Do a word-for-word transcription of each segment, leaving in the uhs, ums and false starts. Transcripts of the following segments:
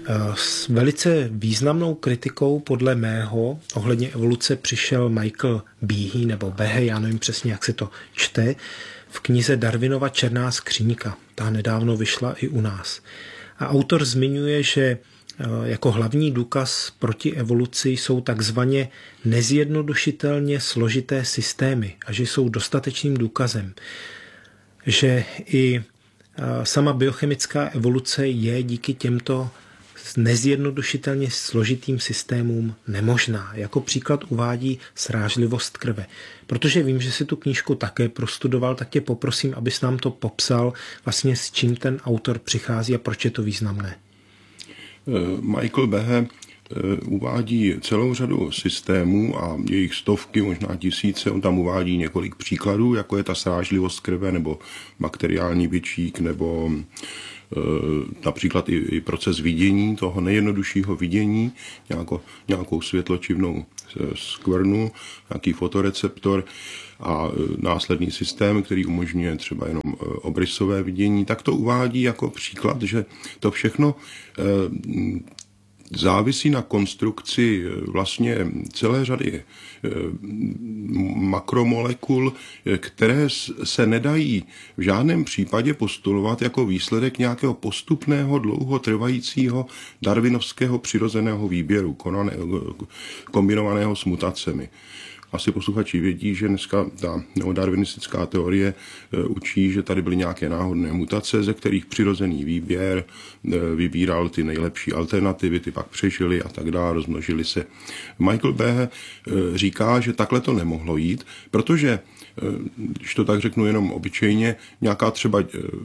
S velice významnou kritikou podle mého ohledně evoluce přišel Michael Behe nebo Behe, já nevím přesně, jak se to čte, v knize Darwinova Černá skříňka. Ta nedávno vyšla i u nás. A autor zmiňuje, že jako hlavní důkaz proti evoluci jsou takzvaně nezjednodušitelně složité systémy a že jsou dostatečným důkazem, že i sama biochemická evoluce je díky těmto nezjednodušitelně složitým systémům nemožná. Jako příklad uvádí srážlivost krve. Protože vím, že si tu knížku také prostudoval, tak tě poprosím, abys nám to popsal, vlastně s čím ten autor přichází a proč je to významné. Michael Behe uvádí celou řadu systémů a jejich stovky, možná tisíce. On tam uvádí několik příkladů, jako je ta srážlivost krve nebo bakteriální bičík nebo například i, i proces vidění, toho nejjednoduššího vidění, nějakou, nějakou světločivnou skvrnu, nějaký fotoreceptor a následný systém, který umožňuje třeba jenom obrysové vidění, tak to uvádí jako příklad, že to všechno závisí na konstrukci vlastně celé řady makromolekul, které se nedají v žádném případě postulovat jako výsledek nějakého postupného, dlouhotrvajícího darwinovského přirozeného výběru, kombinovaného s mutacemi. Asi posluchači vědí, že dneska ta neodarwinistická teorie učí, že tady byly nějaké náhodné mutace, ze kterých přirozený výběr vybíral ty nejlepší alternativy, ty pak přežili a tak dále, rozmnožili se. Michael Behe říká, že takhle to nemohlo jít, protože, když to tak řeknu jenom obyčejně, nějaká třeba,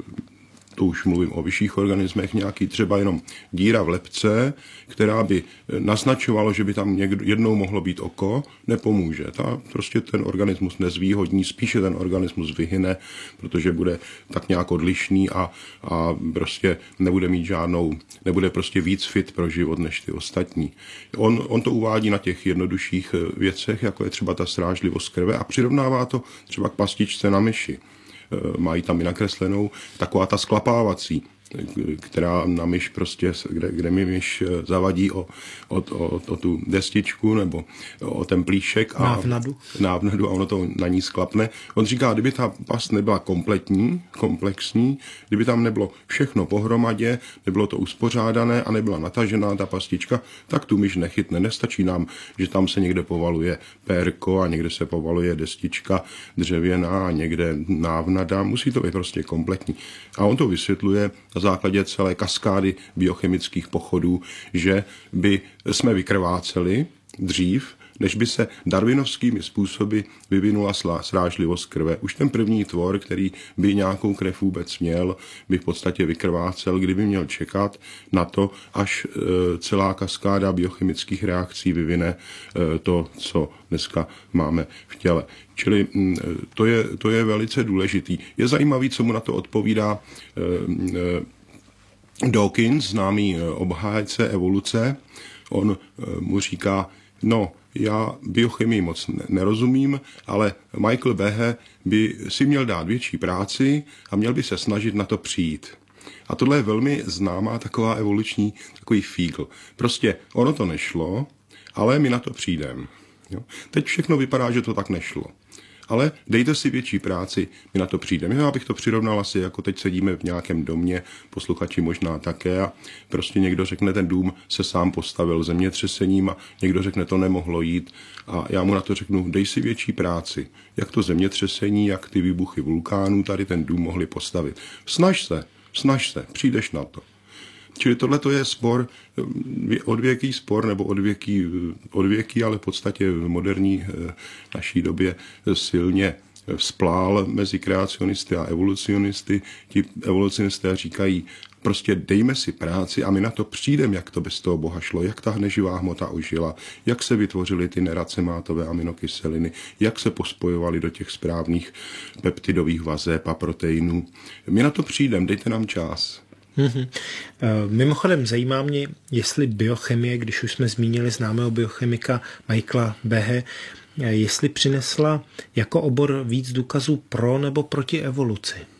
to už mluvím o vyšších organismech, nějaký třeba jenom díra v lebce, která by naznačovala, že by tam někdo, jednou mohlo být oko, nepomůže. Ta prostě ten organismus nezvýhodní, spíše ten organismus vyhyne, protože bude tak nějak odlišný a, a prostě nebude mít žádnou, nebude prostě víc fit pro život než ty ostatní. On, on to uvádí na těch jednodušších věcech, jako je třeba ta srážlivost krve a přirovnává to třeba k pastičce na myši. Mají tam i nakreslenou taková ta sklapávací, která na myš prostě, kde, kde mi myš zavadí o, o, o, o tu destičku nebo o ten plíšek a návnadu. návnadu a ono to na ní sklapne. On říká, kdyby ta past nebyla kompletní, komplexní, kdyby tam nebylo všechno pohromadě, nebylo to uspořádané a nebyla natažená ta pastička, tak tu myš nechytne. Nestačí nám, že tam se někde povaluje pérko a někde se povaluje destička dřevěná a někde návnada. Musí to být prostě kompletní. A on to vysvětluje na základě celé kaskády biochemických pochodů, že by jsme vykrváceli dřív, než by se darwinovskými způsoby vyvinula srážlivost krve. Už ten první tvor, který by nějakou krev vůbec měl, by v podstatě vykrvácel, kdyby měl čekat na to, až celá kaskáda biochemických reakcí vyvine to, co dneska máme v těle. Čili to je, to je velice důležitý. Je zajímavý, co mu na to odpovídá Dawkins, známý obhájce evoluce. On mu říká, no, já biochemii moc nerozumím, ale Michael Behe by si měl dát větší práci a měl by se snažit na to přijít. A tohle je velmi známá taková evoluční, takový fígl. Prostě ono to nešlo, ale my na to přijdeme. Teď všechno vypadá, že to tak nešlo. Ale dejte si větší práci, my na to přijdeme. Já bych to přirovnal asi, jako teď sedíme v nějakém domě, posluchači možná také, a prostě někdo řekne, ten dům se sám postavil zemětřesením a někdo řekne, to nemohlo jít. A já mu na to řeknu, dej si větší práci. Jak to zemětřesení, jak ty výbuchy vulkánů tady ten dům mohli postavit. Snaž se, snaž se, přijdeš na to. Čili tohle to je spor, odvěký spor, nebo odvěký, odvěký, ale v podstatě v moderní naší době silně vzplál mezi kreacionisty a evolucionisty. Ti evolucionisté říkají, prostě dejme si práci a my na to přijdeme, jak to bez toho Boha šlo, jak ta neživá hmota ožila, jak se vytvořily ty neracemátové aminokyseliny, jak se pospojovaly do těch správných peptidových vazeb a proteinů. My na to přijdeme, dejte nám čas. Mm-hmm. Mimochodem zajímá mě, jestli biochemie, když už jsme zmínili známého biochemika Michaela Behe, jestli přinesla jako obor víc důkazů pro nebo proti evoluci.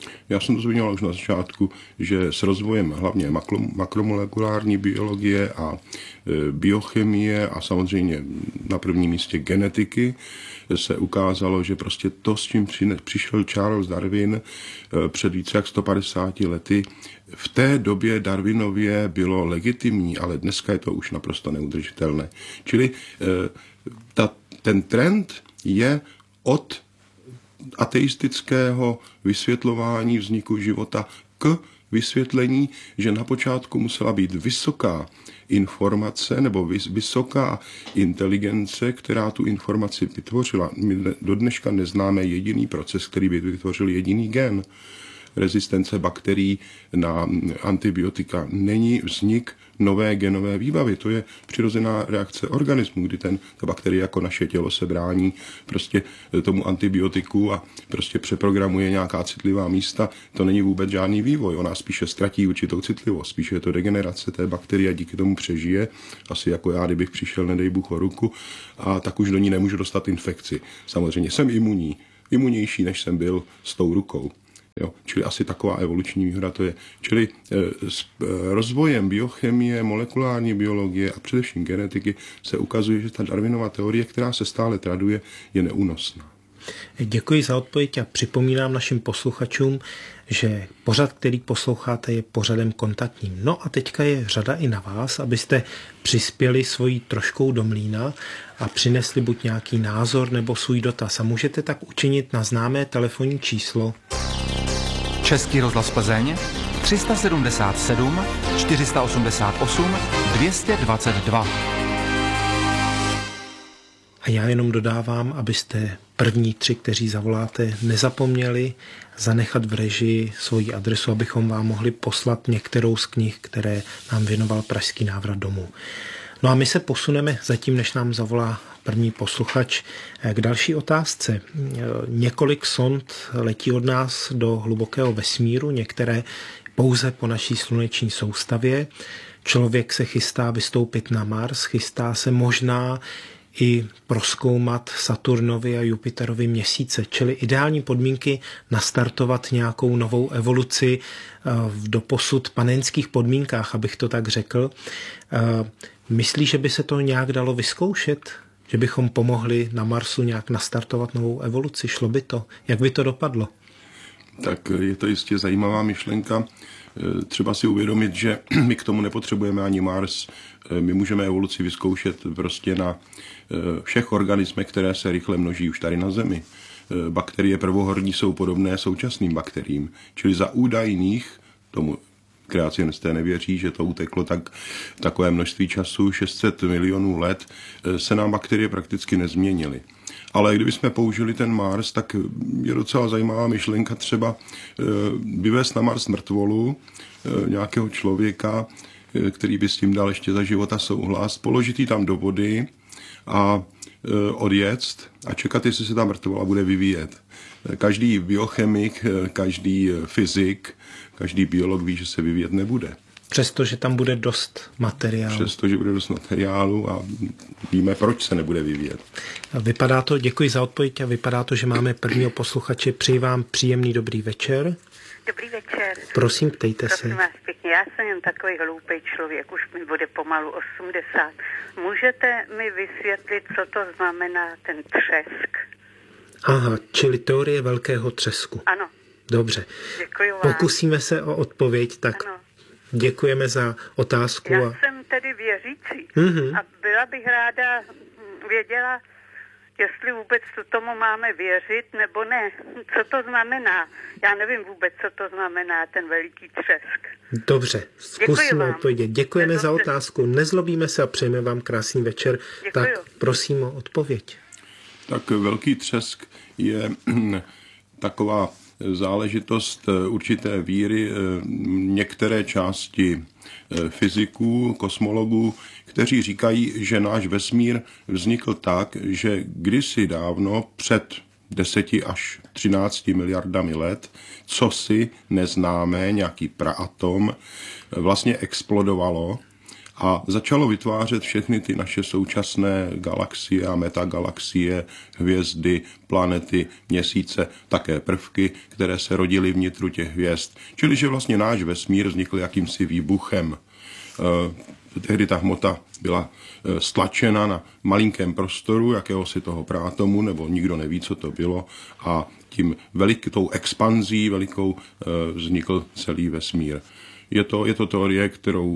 Já jsem to zmiňoval už na začátku, že s rozvojem hlavně makromolekulární biologie a biochemie a samozřejmě na prvním místě genetiky se ukázalo, že prostě to, s čím přišel Charles Darwin před více jak sto padesáti lety, v té době Darwinově bylo legitimní, ale dneska je to už naprosto neudržitelné. Čili ta, ten trend je od ateistického vysvětlování vzniku života k vysvětlení, že na počátku musela být vysoká informace nebo vysoká inteligence, která tu informaci vytvořila. My do dneška neznáme jediný proces, který by vytvořil jediný gen. Rezistence bakterií na antibiotika není vznik nové genové výbavy. To je přirozená reakce organismu, kdy ten, ta bakterie jako naše tělo se brání prostě tomu antibiotiku a prostě přeprogramuje nějaká citlivá místa. To není vůbec žádný vývoj. Ona spíše ztratí určitou citlivost. Spíše je to degenerace té bakterie a díky tomu přežije. Asi jako já, kdybych přišel, nedej Bůh, o ruku, a tak už do ní nemůžu dostat infekci. Samozřejmě jsem imunní. Imunnější, než jsem byl s tou rukou. Jo, čili asi taková evoluční výhoda to je. Čili e, s e, rozvojem biochemie, molekulární biologie a především genetiky se ukazuje, že ta Darwinova teorie, která se stále traduje, je neúnosná. Děkuji za odpověď a připomínám našim posluchačům, že pořad, který posloucháte, je pořadem kontaktním. No a teďka je řada i na vás, abyste přispěli svojí troškou do mlýna a přinesli buď nějaký názor nebo svůj dotaz. A můžete tak učinit na známé telefonní číslo Český rozhlas Plzeň tři sedmdesát sedm čtyři osmdesát osm dvě stě dvacet dva. A já jenom dodávám, abyste první tři, kteří zavoláte, nezapomněli zanechat v režii svoji adresu, abychom vám mohli poslat některou z knih, které nám věnoval Pražský návrat domů. No a my se posuneme zatím, než nám zavolá první posluchač, k další otázce. Několik sond letí od nás do hlubokého vesmíru, některé pouze po naší sluneční soustavě. Člověk se chystá vystoupit na Mars, chystá se možná i prozkoumat Saturnovi a Jupiterovi měsíce, čili ideální podmínky nastartovat nějakou novou evoluci v doposud panenských podmínkách, abych to tak řekl. Myslíš, že by se to nějak dalo vyzkoušet? Že bychom pomohli na Marsu nějak nastartovat novou evoluci? Šlo by to? Jak by to dopadlo? Tak je to jistě zajímavá myšlenka. Třeba si uvědomit, že my k tomu nepotřebujeme ani Mars. My můžeme evoluci vyzkoušet prostě na všech organismech, které se rychle množí už tady na Zemi. Bakterie prvohorní jsou podobné současným bakteriím. Čili za údajných, tomu kreacionisté nevěří, že to uteklo tak, takové množství času, šest set milionů let, se nám bakterie prakticky nezměnily. Ale kdybychom použili ten Mars, tak je docela zajímavá myšlenka třeba vyvést na Mars mrtvolu nějakého člověka, který by s tím dal ještě za života souhlas, položit ji tam do vody a odjet a čekat, jestli se ta mrtvola bude vyvíjet. Každý biochemik, každý fyzik, každý biolog ví, že se vyvíjet nebude. Přestože tam bude dost materiálu. Přestože bude dost materiálu a víme, proč se nebude vyvíjet. Vypadá to, děkuji za odpověď a vypadá to, že máme prvního posluchače. Přeji vám příjemný dobrý večer. Dobrý večer. Prosím, ptejte Prosím se. vás pěkně, já jsem jen takový hloupý člověk, už mi bude pomalu osmdesát. Můžete mi vysvětlit, co to znamená ten třesk? Aha, čili teorie velkého třesku. Ano. Dobře. Děkuji vám. Pokusíme se o odpověď, tak Ano. děkujeme za otázku. Já A... jsem tedy věřící Mhm. a byla bych ráda hm, věděla, jestli vůbec tomu máme věřit, nebo ne. Co to znamená? Já nevím vůbec, co to znamená, ten veliký třesk. Dobře, zkusíme vám. odpovědět. Děkujeme za Nezlobte. otázku. Nezlobíme se a přejeme vám krásný večer. Děkuju. Tak prosím o odpověď. Tak velký třesk je taková záležitost určité víry některé části fyziků, kosmologů, kteří říkají, že náš vesmír vznikl tak, že kdysi dávno před deseti až třinácti miliardami let cosi neznámé, nějaký praatom, vlastně explodovalo a začalo vytvářet všechny ty naše současné galaxie a metagalaxie, hvězdy, planety, měsíce, také prvky, které se rodily vnitru těch hvězd. Čili, že vlastně náš vesmír vznikl jakýmsi výbuchem. Tehdy ta hmota byla stlačena na malinkém prostoru jakéhosi toho prátomu, nebo nikdo neví, co to bylo, a tím velikou expanzí velikou vznikl celý vesmír. Je to, je to teorie, kterou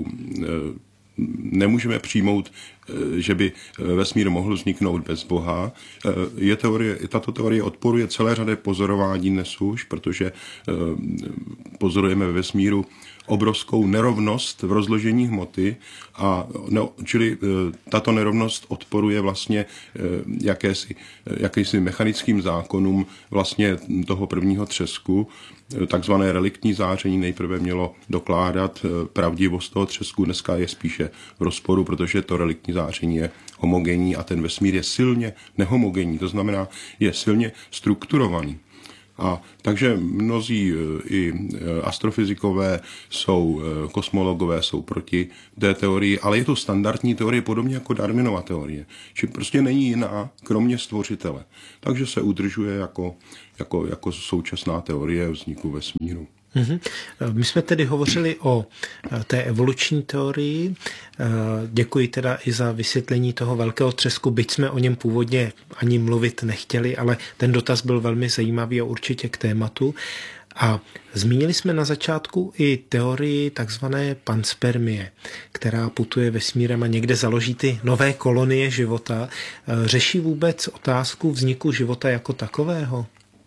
nemůžeme přijmout, že by vesmír mohl vzniknout bez Boha. Je teorie, tato teorie odporuje celé řadě pozorování dnes už, protože pozorujeme ve vesmíru obrovskou nerovnost v rozložení hmoty, a no, čili tato nerovnost odporuje vlastně jakési, jakýsi mechanickým zákonům vlastně toho prvního třesku. Takzvané reliktní záření nejprve mělo dokládat pravdivost toho třesku, dneska je spíše v rozporu, protože to reliktní záření je homogenní a ten vesmír je silně nehomogenní, to znamená, je silně strukturovaný. A takže mnozí i astrofyzikové jsou, kosmologové jsou proti té teorii, ale je to standardní teorie, podobně jako Darwinova teorie. Či prostě není jiná, kromě stvořitele. Takže se udržuje jako, jako, jako současná teorie vzniku vesmíru. My jsme tedy hovořili o té evoluční teorii. Děkuji teda i za vysvětlení toho velkého třesku, byť jsme o něm původně ani mluvit nechtěli, ale ten dotaz byl velmi zajímavý a určitě k tématu. A zmínili jsme na začátku i teorii takzvané panspermie, která putuje vesmírem a někde založí ty nové kolonie života. Řeší vůbec otázku vzniku života jako takového?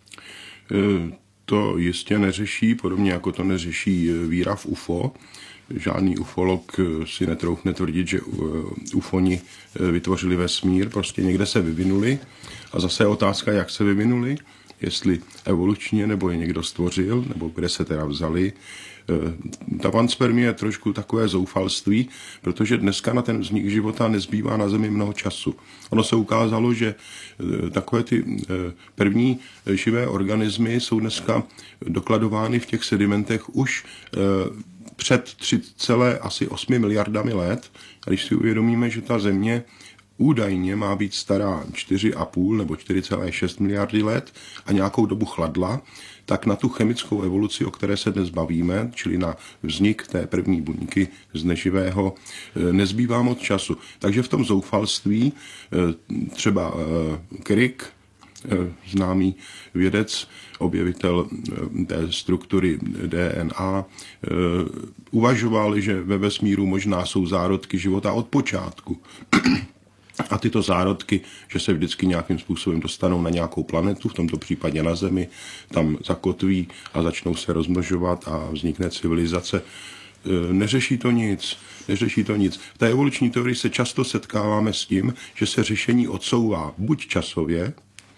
E- To jistě neřeší, podobně jako to neřeší víra v U F O. Žádný ufolog si netroufne tvrdit, že ufoni vytvořili vesmír, prostě někde se vyvinuli. A zase je otázka, jak se vyvinuli, jestli evolučně, nebo je někdo stvořil, nebo kde se teda vzali. Ta panspermie je trošku takové zoufalství, protože dneska na ten vznik života nezbývá na Zemi mnoho času. Ono se ukázalo, že takové ty první živé organismy jsou dneska dokladovány v těch sedimentech už před tři celé osm miliardami let. A když si uvědomíme, že ta Země údajně má být stará čtyři a půl nebo čtyři celé šest miliardy let a nějakou dobu chladla, tak na tu chemickou evoluci, o které se dnes bavíme, čili na vznik té první buňky z neživého, nezbývá moc času. Takže v tom zoufalství třeba Crick, známý vědec, objevitel té struktury D N A, uvažoval, že ve vesmíru možná jsou zárodky života od počátku. A tyto zárodky, že se vždycky nějakým způsobem dostanou na nějakou planetu, v tomto případě na Zemi, tam zakotví a začnou se rozmnožovat a vznikne civilizace. Neřeší to nic, neřeší to nic. V té evoluční teorii se často setkáváme s tím, že se řešení odsouvá buď časově,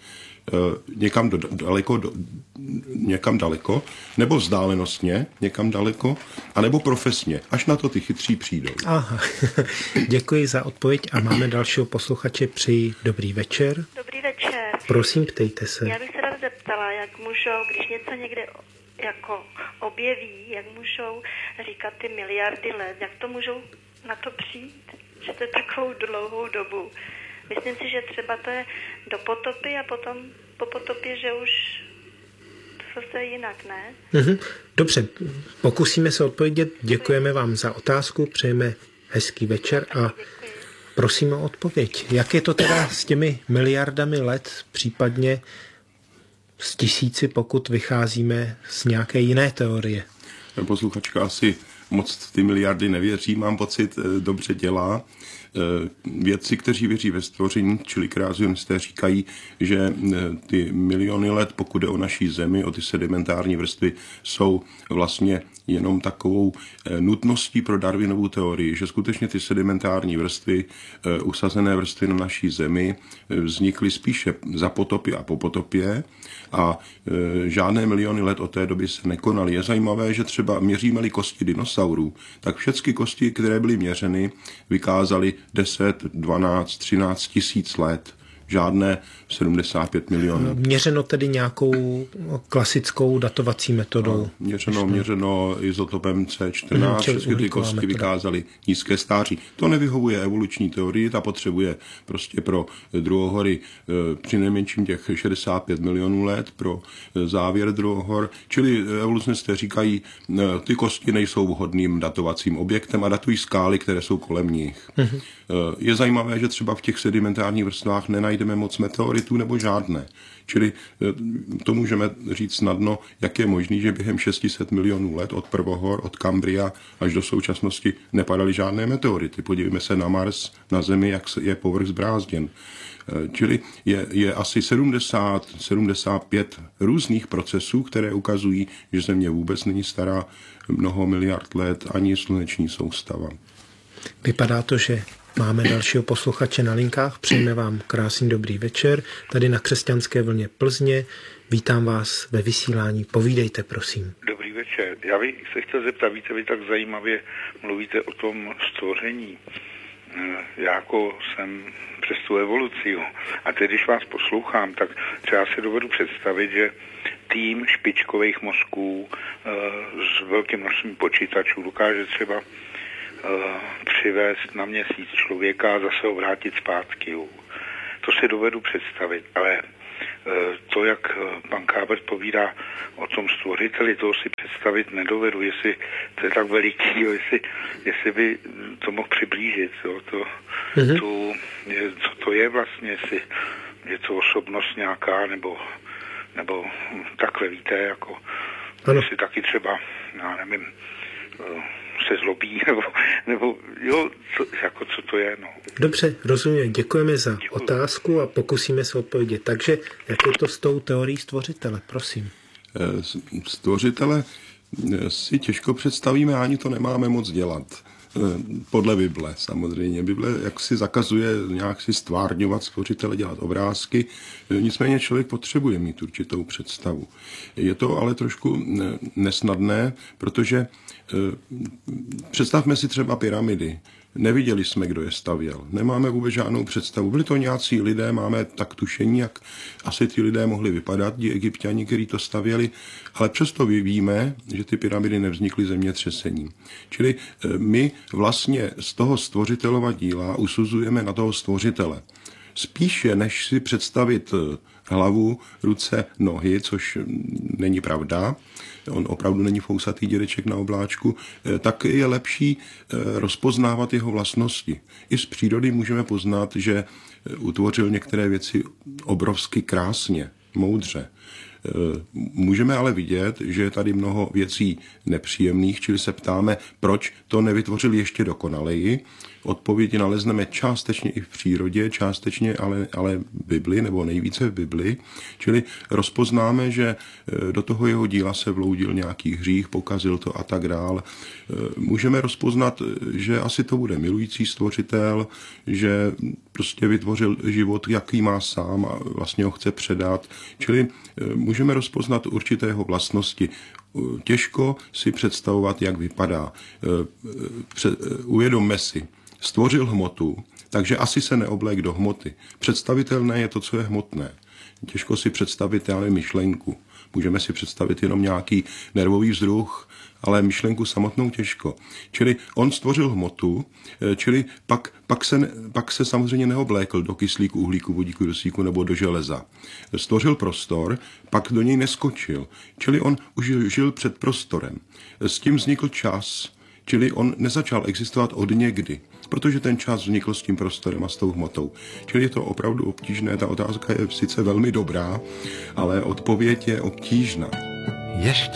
někam do, daleko, do, někam daleko, nebo vzdálenostně někam daleko, anebo profesně. Až na to ty chytří přijdou. Aha, děkuji za odpověď a máme dalšího posluchače. Přeji dobrý večer. Dobrý večer. Prosím, ptejte se. Já bych se ráda zeptala, jak můžou, když něco někde jako objeví, jak můžou říkat ty miliardy let, jak to můžou na to přijít, že to je takovou dlouhou dobu. Myslím si, že třeba to je do potopy a potom po potopě, že už to zase jinak, ne? Mhm. Dobře, pokusíme se odpovědět. Děkujeme vám za otázku, přejeme hezký večer a prosím o odpověď. Jak je to teda s těmi miliardami let, případně s tisíci, pokud vycházíme z nějaké jiné teorie? Posluchačka asi moc ty miliardy nevěří, mám pocit, dobře dělá. Vědci, kteří věří ve stvoření, čili kreacionisté, říkají, že ty miliony let, pokud jde o naší Zemi, o ty sedimentární vrstvy, jsou vlastně jenom takovou nutností pro Darwinovu teorii, že skutečně ty sedimentární vrstvy, usazené vrstvy na naší Zemi, vznikly spíše za potopy a po potopě a žádné miliony let od té doby se nekonaly. Je zajímavé, že třeba měříme-li kosti dinosaurů, tak všechny kosti, které byly měřeny, vykázaly deset, dvanáct, třináct tisíc let. žádné sedmdesát pět milionů. Měřeno tedy nějakou klasickou datovací metodou? No, měřeno, měřeno izotopem C čtrnáct, všechny ty kostky vykázaly nízké stáří. To nevyhovuje evoluční teorii, ta potřebuje prostě pro druhohory přinejmenším těch šedesát pět milionů let pro závěr druhohor, čili evolucionisté říkají, ty kosti nejsou vhodným datovacím objektem a datují skály, které jsou kolem nich. Mm-hmm. Je zajímavé, že třeba v těch sedimentárních vrstvách nenajdeme moc meteoritů nebo žádné. Čili to můžeme říct snadno, jak je možný, že během šest set milionů let od prvohor, od Kambria až do současnosti nepadaly žádné meteority. Podívejme se na Mars, na Zemi, jak je povrch zbrázděn. Čili je, je asi sedmdesát sedmdesát pět různých procesů, které ukazují, že Země vůbec není stará mnoho miliard let, ani sluneční soustava. Vypadá to, že máme dalšího posluchače na linkách. Přejeme vám krásný dobrý večer. Tady na Křesťanské vlně Plzně. Vítám vás ve vysílání. Povídejte, prosím. Dobrý večer. Já bych se chtěl zeptat, víte, vy tak zajímavě mluvíte o tom stvoření. Já jako jsem přes tu evoluci. Jo. A teď, když vás poslouchám, tak třeba si dovedu představit, že tým špičkových mozků s velkým množstvím počítačů dokáže třeba přivést na měsíc člověka a zase ho vrátit zpátky. Jo. To si dovedu představit, ale to, jak pan Kábert povídá o tom stvořiteli, toho si představit nedovedu, jestli to je tak veliký, jo, jestli, jestli by to mohl přiblížit, jo, to, mm-hmm. tu, je, co to je vlastně, jestli je to osobnost nějaká, nebo, nebo takhle, víte, jako, ano. Jestli taky třeba, já nevím, se zlobí, nebo, nebo jo, co, jako co to je, no. Dobře, rozumím, děkujeme za Děkuji. otázku a pokusíme se odpovědět. Takže, jak je to s tou teorií stvořitele, prosím? Stvořitele si těžko představíme, ani to nemáme moc dělat. Podle Bible samozřejmě. Bible jak si zakazuje nějak si stvárňovat stvořitele, dělat obrázky, nicméně člověk potřebuje mít určitou představu. Je to ale trošku nesnadné, protože představme si třeba pyramidy. Neviděli jsme, kdo je stavěl. Nemáme vůbec žádnou představu. Byli to nějací lidé, máme tak tušení, jak asi ty lidé mohli vypadat, ti Egypťani, kteří to stavěli, ale přesto víme, že ty pyramidy nevznikly zemětřesením. Čili my vlastně z toho stvořitelova díla usuzujeme na toho stvořitele. Spíše, než si představit hlavu, ruce, nohy, což není pravda, on opravdu není fousatý dědeček na obláčku, tak je lepší rozpoznávat jeho vlastnosti. I z přírody můžeme poznat, že utvořil některé věci obrovsky krásně, moudře. Můžeme ale vidět, že je tady mnoho věcí nepříjemných, čili se ptáme, proč to nevytvořil ještě dokonaleji. Odpovědi nalezneme částečně i v přírodě, částečně ale, ale v Bibli, nebo nejvíce v Bibli. Čili rozpoznáme, že do toho jeho díla se vloudil nějaký hřích, pokazil to a tak dál. Můžeme rozpoznat, že asi to bude milující stvořitel, že prostě vytvořil život, jaký má sám a vlastně ho chce předat. Čili můžeme rozpoznat určité jeho vlastnosti. Těžko si představovat, jak vypadá. Uvědomme si, stvořil hmotu, takže asi se neoblék do hmoty. Představitelné je to, co je hmotné. Těžko si představit, já nevím, myšlenku. Můžeme si představit jenom nějaký nervový vzruch, ale myšlenku samotnou těžko. Čili on stvořil hmotu, čili pak, pak, se, pak se samozřejmě neoblékl do kyslíku, uhlíku, vodíku, dusíku nebo do železa. Stvořil prostor, pak do něj neskočil. Čili on už žil před prostorem. S tím vznikl čas, čili on nezačal existovat od někdy, protože ten čas vznikl s tím prostorem a s tou hmotou. Čili je to opravdu obtížné, ta otázka je sice velmi dobrá, ale odpověď je obtížná. Ještě